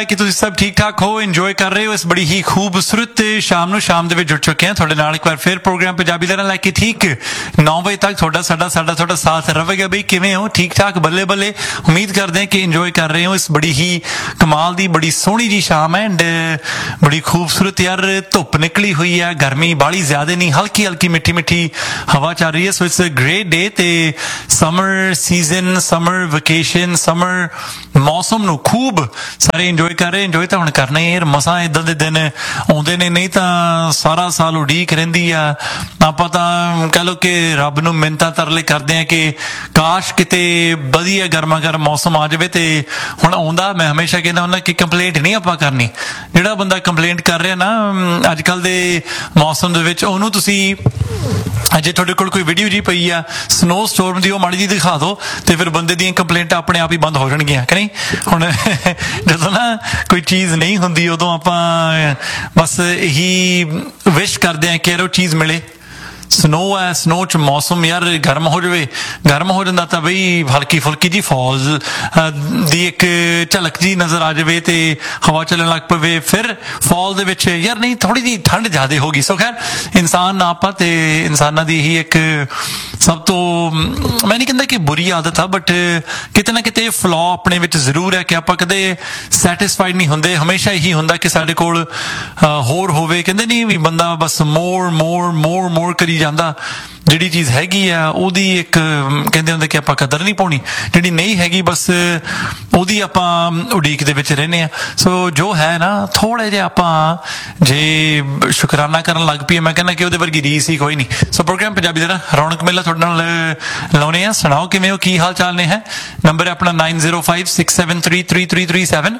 ਕਿ ਤੁਸੀਂ ਸਭ ਠੀਕ ਠਾਕ ਹੋ, ਇੰਜੋਏ ਕਰ ਰਹੇ ਹੋ ਇਸ ਬੜੀ ਹੀ ਖੂਬਸੂਰਤ ਸ਼ਾਮ ਦੇ ਵਿੱਚ ਜੁੜ ਚੁੱਕੇ ਹਾਂ ਤੁਹਾਡੇ ਨਾਲ ਇੱਕ ਵਾਰ ਫਿਰ ਪ੍ਰੋਗਰਾਮ ਪੰਜਾਬੀ ਲਹਿਰਾਂ ਲੈ ਕੇ ਠੀਕ 9 ਵਜੇ ਤੱਕ ਤੁਹਾਡਾ ਸਾਥ ਰਹੇਗਾ। ਬਈ ਕਿਵੇਂ ਹੋ? ਠੀਕ ਠਾਕ, ਬੱਲੇ ਬੱਲੇ। ਉਮੀਦ ਕਰਦੇ ਹਾਂ ਕਿ ਇੰਜੋਏ ਕਰ ਰਹੇ ਹੋ ਇਸ ਬੜੀ ਹੀ ਕਮਾਲ ਦੀ ਬੜੀ ਸੋਹਣੀ ਜੀ ਸ਼ਾਮ ਹੈ ਐਂਡ ਬੜੀ ਖੂਬਸੂਰਤ ਯਾਰ ਧੁੱਪ ਨਿਕਲੀ ਹੋਈ ਹੈ, ਗਰਮੀ ਬਾਹਲੀ ਜ਼ਿਆਦਾ ਨਹੀਂ, ਹਲਕੀ ਹਲਕੀ ਮਿੱਠੀ ਹਵਾ ਚੱਲ ਰਹੀ ਹੈ। So it's a great day ਤੇ summer season, summer vacation, summer ਮੌਸਮ ਨੂੰ ਖੂਬ ਸਾਰੇ ਇੰਜੋਏ ਕਰ ਰਹੇ। ਇੰਜੋਏ ਤਾਂ ਹੁਣ ਕਰਨਾ ਹੀ ਯਾਰ, ਮਸਾਂ ਇੱਦਾਂ ਦੇ ਦਿਨ ਆਉਂਦੇ ਨੇ, ਨਹੀਂ ਤਾਂ ਸਾਰਾ ਸਾਲ ਉਡੀਕ ਰਹਿੰਦੀ ਆ। ਆਪਾਂ ਤਾਂ ਕਹਿ ਲਓ ਕਿ ਰੱਬ ਨੂੰ ਮਿੰਨਤਾਂ ਤਰਲੇ ਕਰਦੇ ਆ ਕਿ ਕਾਸ਼ ਕਿਤੇ ਵਧੀਆ ਗਰਮਾ ਗਰਮ ਮੌਸਮ ਆ ਜਾਵੇ ਤੇ ਹੁਣ ਆਉਂਦਾ। ਮੈਂ ਹਮੇਸ਼ਾ ਕਹਿੰਦਾ ਹੁੰਦਾ ਕਿ ਕੰਪਲੇਂਟ ਨਹੀਂ ਆਪਾਂ ਕਰਨੀ। ਜਿਹੜਾ ਬੰਦਾ ਕੰਪਲੇਂਟ ਕਰ ਰਿਹਾ ਨਾ ਅੱਜ ਕੱਲ ਦੇ ਮੌਸਮ ਦੇ ਵਿੱਚ, ਉਹਨੂੰ ਤੁਸੀਂ ਜੇ ਤੁਹਾਡੇ ਕੋਲ ਕੋਈ ਵੀਡੀਓ ਜੀ ਪਈ ਆ ਸਨੋ ਸਟੋਰਮ ਦੀ, ਉਹ ਮਾੜੀ ਜੀ ਦਿਖਾ ਦਿਓ ਤੇ ਫਿਰ ਬੰਦੇ ਦੀਆਂ ਕੰਪਲੇਂਟਾਂ ਆਪਣੇ ਆਪ ਹੀ ਬੰਦ ਹੋ ਜਾਣਗੀਆਂ ਕਿ ਨਹੀਂ। ਹੁਣ ਜਦੋਂ ਨਾ ਕੋਈ ਚੀਜ਼ ਨਹੀਂ ਹੁੰਦੀ ਉਦੋਂ ਆਪਾਂ ਬਸ ਇਹੀ ਵਿਸ਼ ਕਰਦੇ ਹਾਂ ਕਿ ਯਾਰ ਉਹ ਚੀਜ਼ ਮਿਲੇ। ਸਨੋ ਹੈ, ਸਨੋ ਚ ਮੌਸਮ ਯਾਰ ਗਰਮ ਹੋ ਜਾਵੇ, ਗਰਮ ਹੋ ਜਾਂਦਾ ਤਾਂ ਬਈ ਹਲਕੀ ਫੁਲਕੀ ਜੀ ਫੌਲ ਦੀ ਇੱਕ ਝਲਕ ਜੀ ਨਜ਼ਰ ਆ ਜਾਵੇ ਤੇ ਹਵਾ ਚੱਲਣ ਲੱਗ ਪਵੇ। ਫਿਰ ਫੌਲ ਦੇ ਵਿੱਚ ਯਾਰ ਨਹੀਂ ਥੋੜੀ ਜਿਹੀ ਠੰਡ ਜ਼ਿਆਦਾ ਹੋ ਗਈ। ਸੋ ਖੈਰ ਇਨਸਾਨ ਆਪਾਂ ਤੇ ਇਨਸਾਨਾਂ ਦੀ ਇਹੀ ਇੱਕ ਸਭ ਤੋਂ, ਮੈਂ ਨਹੀਂ ਕਹਿੰਦਾ ਕਿ ਬੁਰੀ ਆਦਤ ਆ, ਬਟ ਕਿਤੇ ਨਾ ਕਿਤੇ ਫਲॉ ਆਪਣੇ ਵਿੱਚ ਜ਼ਰੂਰ ਹੈ ਕਿ ਆਪਾਂ ਕਦੇ ਸੈਟਿਸਫਾਈਡ ਨਹੀਂ ਹੁੰਦੇ। ਹਮੇਸ਼ਾ ਇਹੀ ਹੁੰਦਾ ਕਿ ਸਾਡੇ ਕੋਲ ਹੋਰ ਹੋਵੇ। ਕਹਿੰਦੇ ਨਹੀਂ ਵੀ ਬੰਦਾ ਬਸ ਮੋਰ ਕਰੀ ਜਾਂਦਾ। ਜਿਹੜੀ ਚੀਜ਼ ਹੈਗੀ ਆ ਉਹਦੀ ਇੱਕ ਕਹਿੰਦੇ ਹੁੰਦੇ ਕਿ ਆਪਾਂ ਕਦਰ ਨਹੀਂ ਪਾਉਣੀ, ਜਿਹੜੀ ਨਹੀਂ ਹੈਗੀ ਬਸ ਉਹਦੀ ਆਪਾਂ ਉਡੀਕ ਦੇ ਵਿੱਚ ਰਹਿੰਦੇ ਆ। ਸੋ ਜੋ ਹੈ ਨਾ ਥੋੜਾ ਜਿਹਾ ਆਪਾਂ ਜੇ ਸ਼ੁਕਰਾਨਾ ਕਰਨ ਲੱਗ ਪਈਏ, ਮੈਂ ਕਹਿੰਦਾ ਕਿ ਉਹਦੇ ਵਰਗੀ ਰੀਸ ਹੀ ਕੋਈ ਨਹੀਂ। ਸੋ ਪ੍ਰੋਗਰਾਮ ਪੰਜਾਬੀ ਦਾ ਰੌਣਕ ਮੇਲਾ ਤੁਹਾਡੇ ਨਾਲ ਲਾਉਣੇ ਆ। ਸੁਣਾਓ ਕਿਵੇਂ ਹੋ, ਕੀ ਹਾਲ ਚਾਲ ਨੇ ਹੈ। ਨੰਬਰ ਹੈ ਆਪਣਾ 9056733337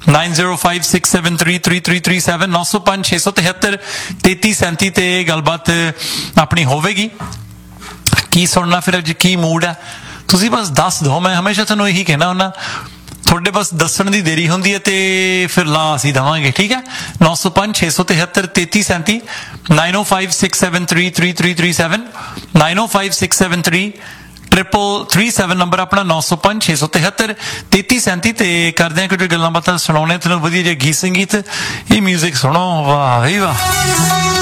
9056733337 905 673 3337 ਤੇ ਗੱਲਬਾਤ ਆਪਣੀ ਹੋਵੇਗੀ। ਕੀ ਸੁਣਨਾ ਫਿਰ ਅੱਜ, ਕੀ ਮੂਡ ਹੈ ਤੁਸੀਂ ਬਸ ਦੱਸ ਦਿਓ। ਮੈਂ ਹਮੇਸ਼ਾ ਤੁਹਾਨੂੰ ਇਹੀ ਕਹਿਣਾ ਹੁੰਦਾ, ਤੁਹਾਡੇ ਬਸ ਦੱਸਣ ਦੀ ਦੇਰੀ ਹੁੰਦੀ ਹੈ ਤੇ ਫਿਰ ਲਾ ਅਸੀਂ ਦੇਵਾਂਗੇ। ਠੀਕ ਹੈ, 905 673 3337 9056733337 9056733337 ਨੰਬਰ ਆਪਣਾ 905 673 3337 ਤੇ ਕਰਦੇ ਹਾਂ ਕੁਝ ਗੱਲਾਂ ਬਾਤਾਂ ਸੁਣਾਉਣੇ ਤੁਹਾਨੂੰ ਵਧੀਆ ਜਿਹੇ ਗੀਤ ਸੰਗੀਤ। ਇਹ ਮਿਊਜ਼ਿਕ ਸੁਣੋ, ਵਾਹ ਵੀ ਵਾਹ।